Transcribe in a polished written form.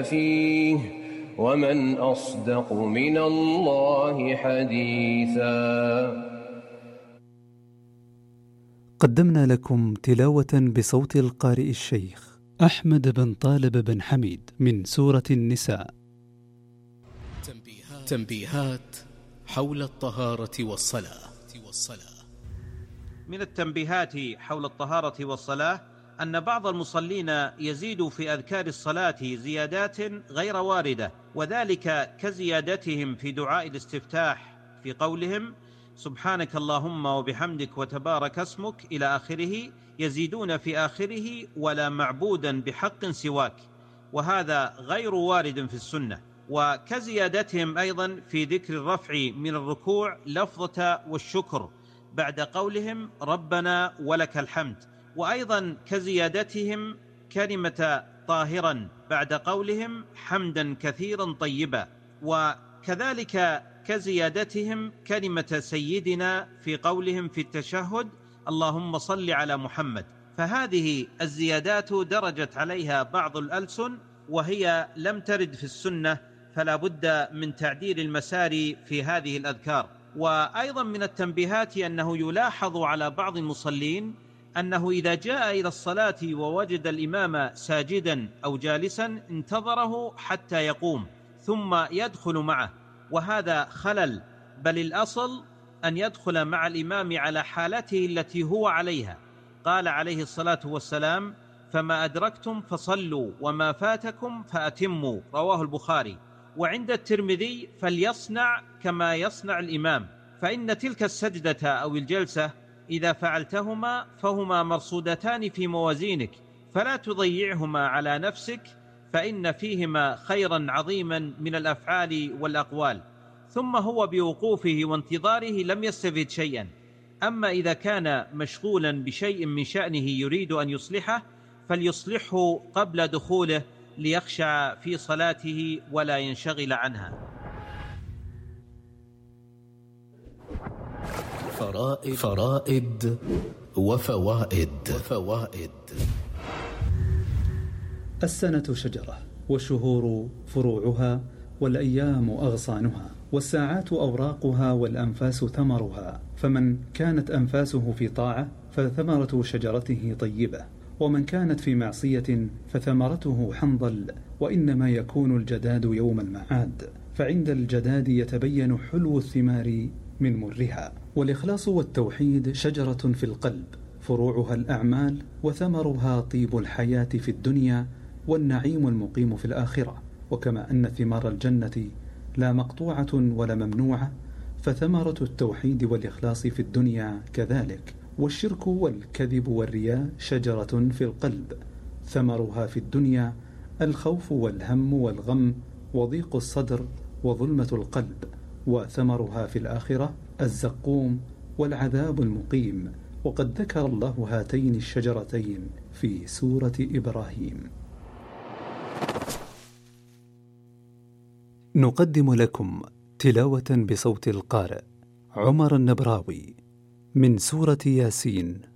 فيه ومن أصدق من الله حديثا. قدمنا لكم تلاوة بصوت القارئ الشيخ أحمد بن طالب بن حميد من سورة النساء. تنبيهات حول الطهارة والصلاة. من التنبيهات حول الطهارة والصلاة أن بعض المصلين يزيد في أذكار الصلاة زيادات غير واردة، وذلك كزيادتهم في دعاء الاستفتاح في قولهم سبحانك اللهم وبحمدك وتبارك اسمك إلى آخره، يزيدون في آخره ولا معبودا بحق سواك، وهذا غير وارد في السنة. وكزيادتهم أيضا في ذكر الرفع من الركوع لفظة والشكر بعد قولهم ربنا ولك الحمد، وأيضا كزيادتهم كلمة طاهرا بعد قولهم حمدا كثيرا طيبا، وكذلك كزيادتهم كلمة سيدنا في قولهم في التشهد اللهم صل على محمد. فهذه الزيادات درجت عليها بعض الألسن وهي لم ترد في السنة، فلا بد من تعديل المسار في هذه الأذكار. وأيضا من التنبيهات أنه يلاحظ على بعض المصلين أنه إذا جاء إلى الصلاة ووجد الإمام ساجدا أو جالسا انتظره حتى يقوم ثم يدخل معه، وهذا خلل، بل الأصل أن يدخل مع الإمام على حالته التي هو عليها. قال عليه الصلاة والسلام فما أدركتم فصلوا وما فاتكم فأتموا، رواه البخاري. وعند الترمذي فليصنع كما يصنع الإمام، فإن تلك السجدة أو الجلسة إذا فعلتهما فهما مرصودتان في موازينك، فلا تضيعهما على نفسك، فإن فيهما خيرا عظيما من الأفعال والأقوال. ثم هو بوقوفه وانتظاره لم يستفد شيئا. أما إذا كان مشغولا بشيء من شأنه يريد أن يصلحه فليصلحه قبل دخوله ليخشع في صلاته ولا ينشغل عنها. فرائد وفوائد. السنة شجرة، والشهور فروعها، والأيام أغصانها، والساعات أوراقها، والأنفاس ثمرها. فمن كانت أنفاسه في طاعة فثمرة شجرته طيبة، ومن كانت في معصية فثمرته حنظل. وإنما يكون الجداد يوم المعاد، فعند الجداد يتبين حلو الثمار من مرها. والإخلاص والتوحيد شجرة في القلب، فروعها الأعمال، وثمرها طيب الحياة في الدنيا والنعيم المقيم في الآخرة. وكما أن ثمار الجنة لا مقطوعة ولا ممنوعة، فثمرة التوحيد والإخلاص في الدنيا كذلك. والشرك والكذب والرياء شجرة في القلب، ثمرها في الدنيا الخوف والهم والغم وضيق الصدر وظلمة القلب، وثمرها في الآخرة الزقوم والعذاب المقيم. وقد ذكر الله هاتين الشجرتين في سورة إبراهيم. نقدم لكم تلاوة بصوت القارئ عمر النبراوي من سورة ياسين